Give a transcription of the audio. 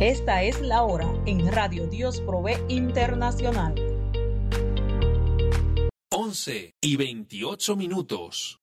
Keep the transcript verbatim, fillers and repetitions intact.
Esta es la hora en Radio Dios Provee Internacional. once y veintiocho minutos.